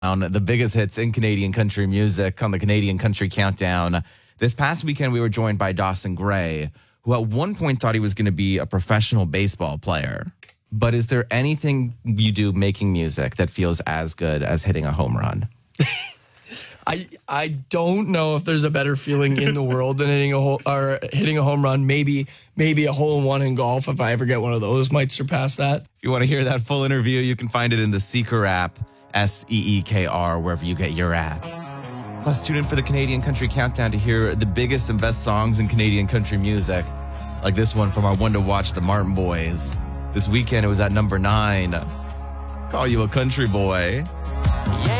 The biggest hits in Canadian country music on the Canadian Country Countdown. This past weekend, we were joined by Dawson Gray, who at one point thought he was going to be a professional baseball player. But is there anything you do making music that feels as good as hitting a home run? I don't know if there's a better feeling in the world than hitting a home run. Maybe a hole-in-one in golf, if I ever get one of those, might surpass that. If you want to hear that full interview, you can find it in the Seeker app, SEEKR, wherever you get your apps. Plus, tune in for the Canadian Country Countdown to hear the biggest and best songs in Canadian country music, like this one from our one to watch, the Martin Boys. This weekend, it was at number 9. Call you a country boy. Yeah.